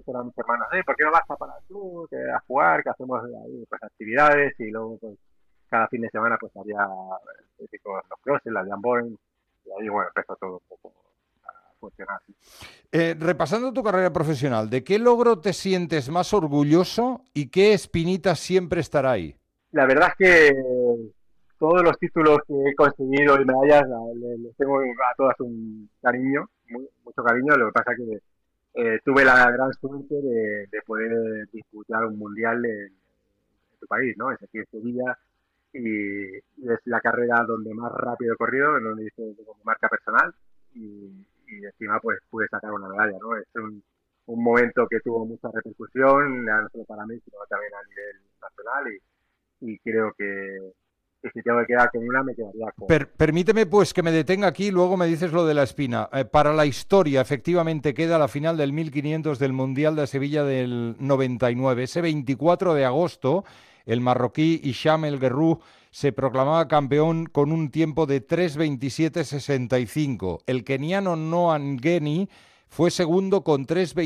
dijeron a mis hermanos, ¿por qué no vas a parar tú, a jugar, que hacemos ahí, pues, actividades? Y luego, pues, cada fin de semana, pues, había los crosses, las jambones, y ahí, bueno, empezó todo un poco a funcionar. Repasando tu carrera profesional, ¿de qué logro te sientes más orgulloso y qué espinita siempre estará ahí? La verdad es que todos los títulos que he conseguido y medallas les tengo a todas un cariño, mucho cariño. Lo que pasa es que tuve la gran suerte de poder disputar un mundial en tu país, ¿no? Es aquí en Sevilla, y es la carrera donde más rápido he corrido, en donde hice mi marca personal, y encima pues pude sacar una medalla, ¿no? Es un momento que tuvo mucha repercusión, no solo para mí, sino también a nivel nacional, y creo que si tengo que quedar con una, me quedaría con... Permíteme pues que me detenga aquí y luego me dices lo de la espina. Para la historia, efectivamente, queda la final del 1500 del Mundial de Sevilla del 99. Ese 24 de agosto, el marroquí Hicham El Guerrouj se proclamaba campeón con un tiempo de 3:27:65. El keniano Noah Ngeni fue segundo con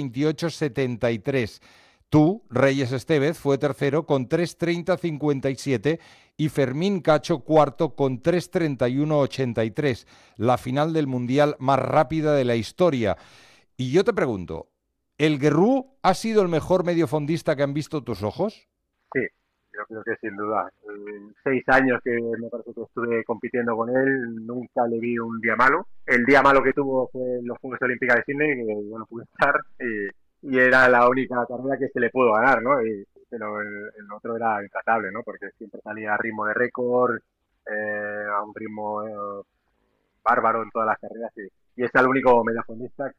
3:28:73. Tú, Reyes Estevez, fue tercero con 3:30:57 y Fermín Cacho cuarto con 3:31:83, la final del Mundial más rápida de la historia. Y yo te pregunto, ¿el Guerrú ha sido el mejor mediofondista que han visto tus ojos? Sí, yo creo que sin duda. 6 años que me parece que estuve compitiendo con él, nunca le vi un día malo. El día malo que tuvo fue en los Juegos Olímpicos de Sydney, que yo no pude estar, y era la única carrera que se le pudo ganar, ¿no? Pero el otro era intratable, ¿no? Porque siempre salía a ritmo de récord, a un ritmo bárbaro en todas las carreras, y es el único mediafondista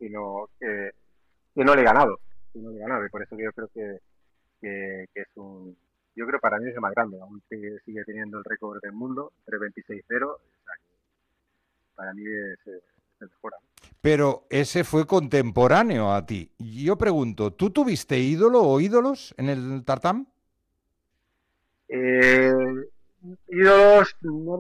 que no le he ganado, y por eso que yo creo que es un... Yo creo para mí es el más grande, aún sigue teniendo el récord del mundo, 3:26:0, o sea, para mí es el mejor. Pero ese fue contemporáneo a ti. Y yo pregunto, ¿tú tuviste ídolo o ídolos en el tartán? Eh, ídolos,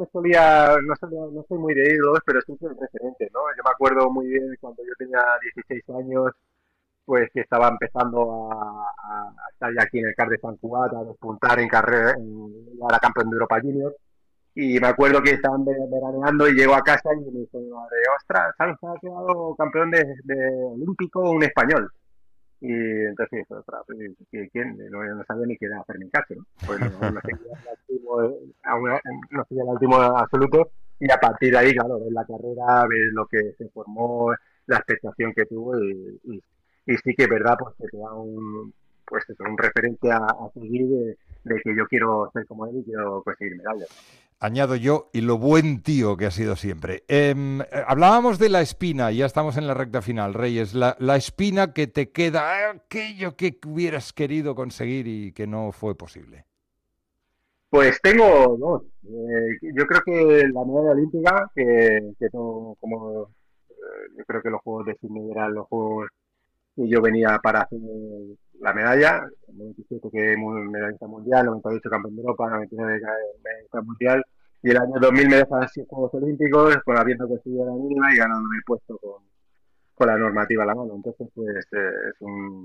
no soy muy de ídolos, pero sí soy referente, ¿no? Yo me acuerdo muy bien cuando yo tenía 16 años, pues que estaba empezando a estar ya aquí en el CAR de Sant Cugat, a despuntar en carrera, a la campeón de Europa Junior. Y me acuerdo que estaban veraneando y llego a casa y me dijo mi madre, ostras, ¿sabes? Ha quedado campeón de olímpico un español. Y entonces dije, ostras, ¿quién? No sabía ni quién era Fermín Cacho, ¿no? Pues no seguía el último, no seguía el último absoluto. Y a partir de ahí, claro, ves la carrera, ves lo que se formó, la expectación que tuvo, y sí que es verdad, pues que te da pues eso, un referente a seguir de que yo quiero ser como él y quiero conseguir medallas. Añado yo, y lo buen tío que ha sido siempre. Hablábamos de la espina, ya estamos en la recta final, Reyes. La espina que te queda, aquello que hubieras querido conseguir y que no fue posible. Pues tengo dos. Yo creo que la medalla olímpica, que no, como yo creo que los Juegos de Sydney eran los Juegos que yo venía para hacer la medalla, en 97 que medallista mundial, 98 campeón de Europa, 99 medallista mundial, y el año 2000 me dejan así Juegos Olímpicos, con habiendo conseguido la mínima y ganándome el puesto con la normativa a la mano. Entonces, pues es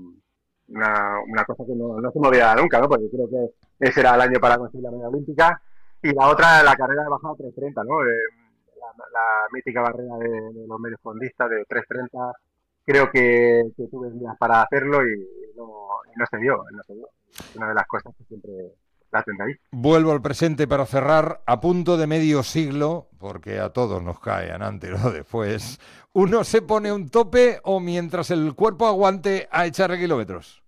una cosa que no se me olvidará nunca, ¿no? Porque creo que ese era el año para conseguir la medalla olímpica. Y la otra, la carrera de bajada 3:30, ¿no? La mítica barrera de los medios fondistas de 3:30. Creo que tuve días para hacerlo y no se dio, no se dio. Es una de las cosas que siempre la tendré ahí. Vuelvo al presente para cerrar, a punto de medio siglo, porque a todos nos caen antes o después. ¿Uno se pone un tope o mientras el cuerpo aguante a echarle kilómetros?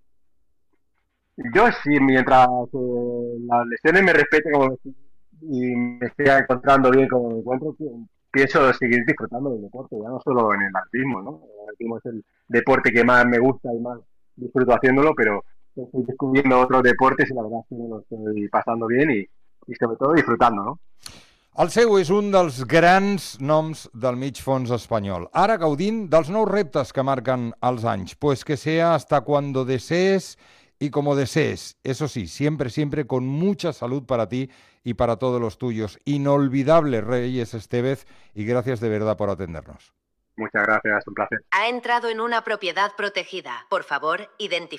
Yo sí, mientras las lesiones me respeten y me esté encontrando bien como me encuentro, pienso seguir disfrutando del deporte, ya no solo en el atletismo, ¿no? El atletismo es el deporte que más me gusta y más disfruto haciéndolo, pero estoy descubriendo otros deportes y la verdad es que me lo estoy pasando bien y sobre todo disfrutando, ¿no? El seu és un dels grans noms del mig fons espanyol. Ara gaudint dels nous reptes que marquen els anys. Pues que sea hasta cuando desees y como desees. Eso sí, siempre, siempre con mucha salud para ti y para todos los tuyos. Inolvidable, Reyes Estevez, y gracias de verdad por atendernos. Muchas gracias, un placer. Ha entrado en una propiedad protegida. Por favor, identifique.